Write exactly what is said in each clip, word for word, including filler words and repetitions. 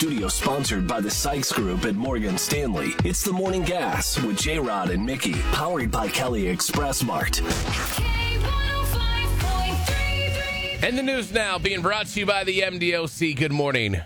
Studio sponsored by the Sykes Group at Morgan Stanley. It's the Morning Gas with J-Rod and Mickey, powered by Kelly Express Mart. And the news now being brought to you by the M D O C. Good morning.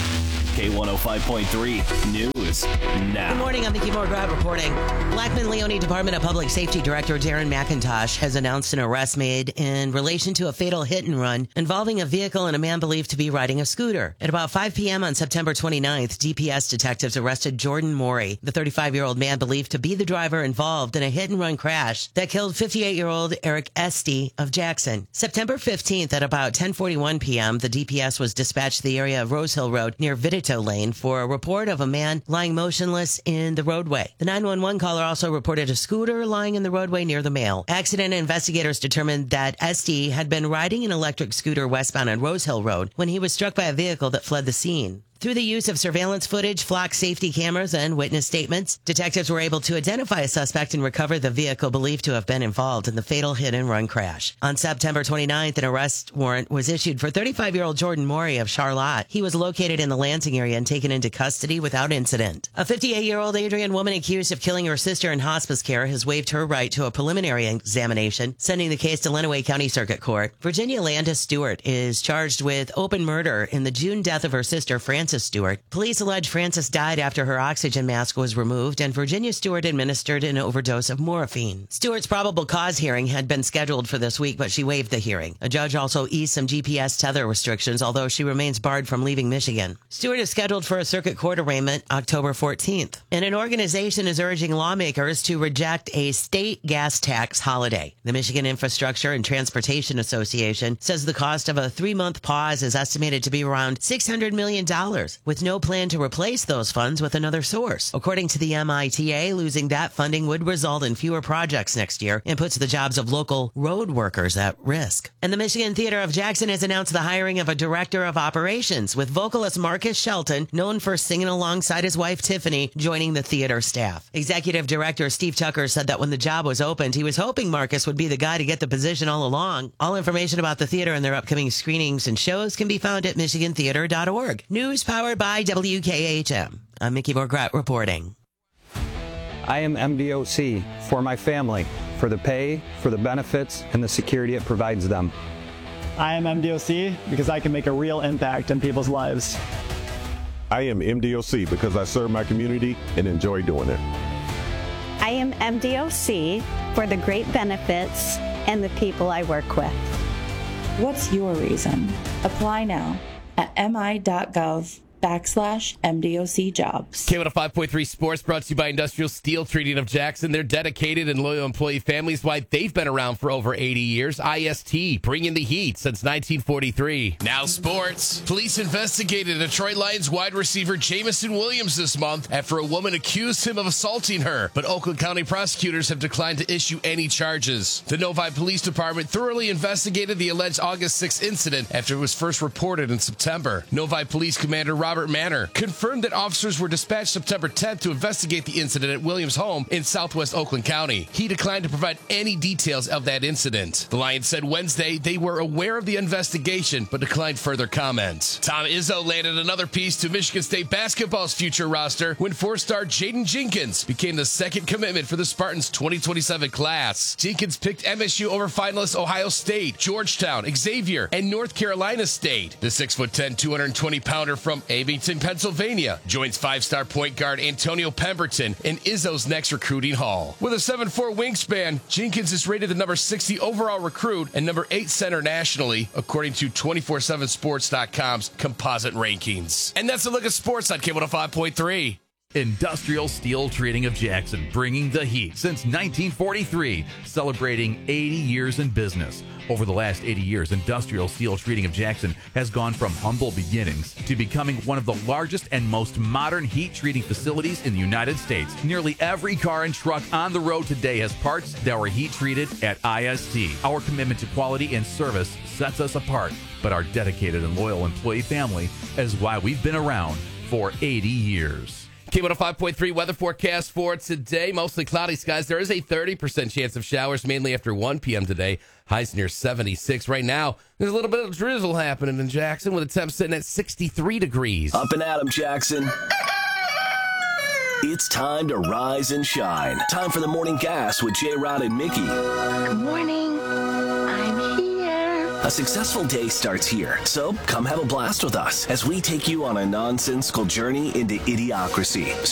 K one oh five point three News now. Good morning, I'm Mickey Morgrad reporting. Blackman-Leone Department of Public Safety Director Darren McIntosh has announced an arrest made in relation to a fatal hit and run involving a vehicle and a man believed to be riding a scooter. At about five p.m. on September twenty-ninth, D P S detectives arrested Jordan Morey, the thirty-five-year-old man believed to be the driver involved in a hit and run crash that killed fifty-eight-year-old Eric Esty of Jackson. September fifteenth at about ten forty-one p.m., the D P S was dispatched to the area of Rose Hill Road near Vidito Lane for a report of a man lying motionless in the roadway. The nine one one caller also reported a scooter lying in the roadway near the male. Accident investigators determined that Esty had been riding an electric scooter westbound on Rose Hill Road when he was struck by a vehicle that fled the scene. Through the use of surveillance footage, flock safety cameras, and witness statements, detectives were able to identify a suspect and recover the vehicle believed to have been involved in the fatal hit-and-run crash. On September twenty-ninth, an arrest warrant was issued for thirty-five-year-old Jordan Morey of Charlotte. He was located in the Lansing area and taken into custody without incident. A fifty-eight-year-old Adrian woman accused of killing her sister in hospice care has waived her right to a preliminary examination, sending the case to Lenawee County Circuit Court. Virginia Landis Stewart is charged with open murder in the June death of her sister, Frances Stewart. Police allege Frances died after her oxygen mask was removed and Virginia Stewart administered an overdose of morphine. Stewart's probable cause hearing had been scheduled for this week, but she waived the hearing. A judge also eased some G P S tether restrictions, although she remains barred from leaving Michigan. Stewart is scheduled for a circuit court arraignment October fourteenth. And an organization is urging lawmakers to reject a state gas tax holiday. The Michigan Infrastructure and Transportation Association says the cost of a three-month pause is estimated to be around six hundred million dollars. With no plan to replace those funds with another source. According to the M I T A, losing that funding would result in fewer projects next year and puts the jobs of local road workers at risk. And the Michigan Theater of Jackson has announced the hiring of a director of operations, with vocalist Marcus Shelton, known for singing alongside his wife Tiffany, joining the theater staff. Executive Director Steve Tucker said that when the job was opened, he was hoping Marcus would be the guy to get the position all along. All information about the theater and their upcoming screenings and shows can be found at michigan theater dot org. News powered by W K H M. I'm Mickey Morgrat reporting. I am M D O C for my family, for the pay, for the benefits, and the security it provides them. I am M D O C because I can make a real impact in people's lives. I am M D O C because I serve my community and enjoy doing it. I am M D O C for the great benefits and the people I work with. What's your reason? Apply now at mi.gov backslash MDOC jobs. K one oh five point three Sports brought to you by Industrial Steel Treating of Jackson. They're dedicated and loyal employee families. Why they've been around for over eighty years. I S T, bringing the heat since nineteen forty-three. Now sports. Police investigated Detroit Lions wide receiver Jamison Williams this month after a woman accused him of assaulting her, but Oakland County prosecutors have declined to issue any charges. The Novi Police Department thoroughly investigated the alleged August sixth incident after it was first reported in September. Novi Police Commander Robert Manor confirmed that officers were dispatched September tenth to investigate the incident at Williams' home in southwest Oakland County. He declined to provide any details of that incident. The Lions said Wednesday they were aware of the investigation, but declined further comment. Tom Izzo landed another piece to Michigan State basketball's future roster when four-star Jaden Jenkins became the second commitment for the Spartans' twenty twenty-seven class. Jenkins picked M S U over finalists Ohio State, Georgetown, Xavier, and North Carolina State. The six foot ten, two hundred twenty pounder from Abington, Pennsylvania, joins five-star point guard Antonio Pemberton in Izzo's next recruiting haul. With a seven foot four wingspan, Jenkins is rated the number sixty overall recruit and number eight center nationally, according to two forty-seven sports dot com's composite rankings. And that's a look at sports on K one oh five point three. Industrial Steel Treating of Jackson, bringing the heat since nineteen forty-three, celebrating eighty years in business. Over the last eighty years, Industrial Steel Treating of Jackson has gone from humble beginnings to becoming one of the largest and most modern heat treating facilities in the United States. Nearly every car and truck on the road today has parts that were heat treated at I S T. Our commitment to quality and service sets us apart, but our dedicated and loyal employee family is why we've been around for eighty years. K one oh five point three weather forecast for today. Mostly cloudy skies. There is a thirty percent chance of showers, mainly after one p.m. today. Highs near seventy-six. Right now, there's a little bit of drizzle happening in Jackson with a temp sitting at sixty-three degrees. Up and at 'em, Jackson. It's time to rise and shine. Time for the Morning Gas with J-Rod and Mickey. Good morning. I'm here. A successful day starts here, so come have a blast with us as we take you on a nonsensical journey into idiocracy.